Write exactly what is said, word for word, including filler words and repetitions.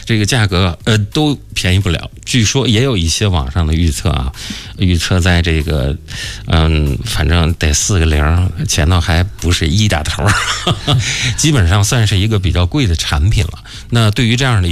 这个价格呃都便宜不了。据说也有一些网上的预测啊，预测在这个嗯，反正得四个零，前头还不是一打头，基本上算是一个比较贵的产品了。那对于这样的